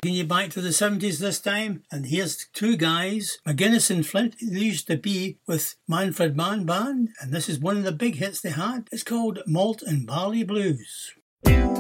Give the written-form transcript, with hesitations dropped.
Taking you back to the 70s this time, and here's two guys, McGuinness and Flint. They used to be with Manfred Mann Band, and this is one of the big hits they had. It's called Malt and Barley Blues.